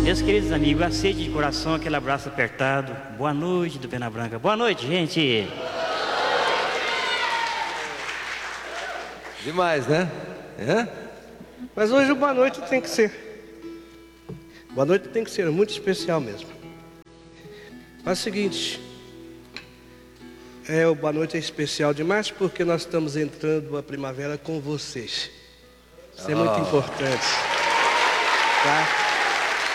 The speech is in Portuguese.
Meus queridos amigos, aceite de coração aquele abraço apertado. Boa noite do Pena Branca. Boa noite, gente. Demais, né? É? Mas hoje o boa noite tem que ser. Boa noite tem que ser muito especial mesmo. Mas é o seguinte, o boa noite é especial demais porque nós estamos entrando na primavera com vocês. Isso é muito importante, tá?